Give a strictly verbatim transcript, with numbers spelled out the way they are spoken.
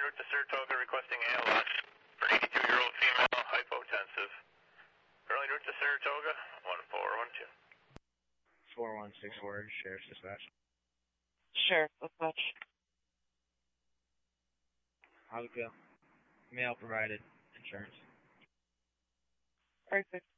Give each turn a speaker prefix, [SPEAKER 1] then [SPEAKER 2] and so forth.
[SPEAKER 1] route to Saratoga requesting A L S for eighty-two-year-old female, hypotensive. Berlin route to Saratoga, one four one two.
[SPEAKER 2] four one six four, Sheriff's Dispatch.
[SPEAKER 3] Sheriff Dispatch.
[SPEAKER 2] How's it go? Mail provided. Insurance.
[SPEAKER 3] Perfect.